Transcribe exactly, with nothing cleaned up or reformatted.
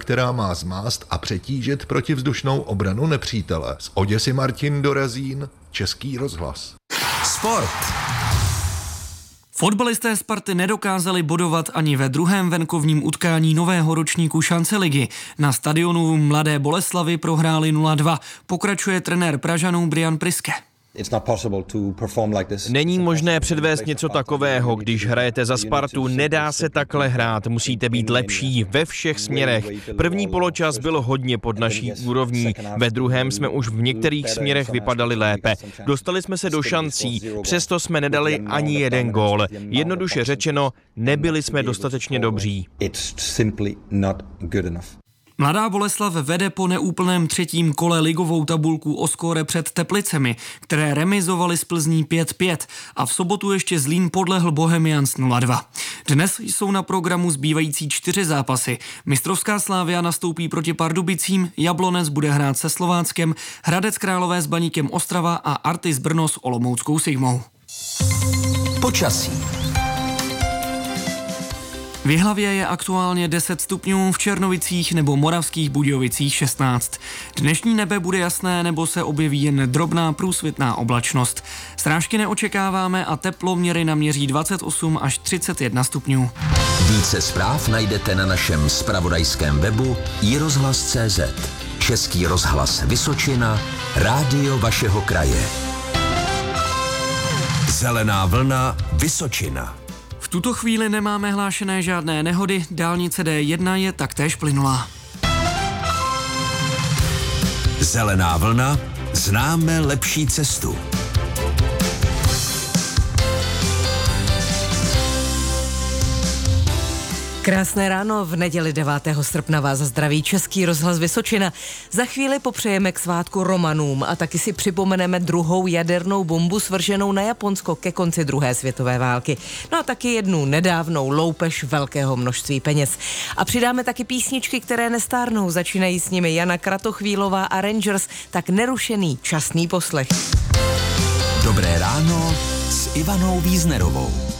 která má zmást a přetížit protivzdušnou obranu nepřítele. Z Oděsy Martin Dorazín, Český rozhlas. Sport. Fotbalisté Sparty nedokázali bodovat ani ve druhém venkovním utkání nového ročníku šance ligy. Na stadionu Mladé Boleslavi prohráli nula dva. Pokračuje trenér Pražanů Brian Priske. Není možné předvést něco takového, když hrajete za Spartu, nedá se takhle hrát, musíte být lepší ve všech směrech. První poločas byl hodně pod naší úrovní, ve druhém jsme už v některých směrech vypadali lépe. Dostali jsme se do šancí, přesto jsme nedali ani jeden gól. Jednoduše řečeno, nebyli jsme dostatečně dobří. Mladá Boleslav vede po neúplném třetím kole ligovou tabulku o skóre před Teplicemi, které remizovali s Plzní pět pět a v sobotu ještě Zlín podlehl Bohemians nula dva. Dnes jsou na programu zbývající čtyři zápasy. Mistrovská Slavia nastoupí proti Pardubicím, Jablonec bude hrát se Slováckem, Hradec Králové s Baníkem Ostrava a Artis Brno s Olomouckou Sigmou. Počasí. V Jihlavě je aktuálně deset stupňů, v Černovicích nebo Moravských Budějovicích šestnáct. Dnešní nebe bude jasné nebo se objeví jen drobná průsvitná oblačnost. Srážky neočekáváme a teploměry naměří dvacet osm až třicet jedna stupňů. Více zpráv najdete na našem zpravodajském webu i rozhlas tečka cé zet. Český rozhlas Vysočina, rádio vašeho kraje. Zelená vlna Vysočina. V tuto chvíli nemáme hlášené žádné nehody, dálnice D jedna je taktéž plynulá. Zelená vlna, známe lepší cestu. Krásné ráno, v neděli devátého srpna vás zdraví Český rozhlas Vysočina. Za chvíli popřejeme k svátku Romanům a taky si připomeneme druhou jadernou bombu svrženou na Japonsko ke konci druhé světové války. No a taky jednu nedávnou loupež velkého množství peněz. A přidáme taky písničky, které nestárnou. Začínají s nimi Jana Kratochvílová a Rangers, tak nerušený časný poslech. Dobré ráno s Ivanou Víznerovou.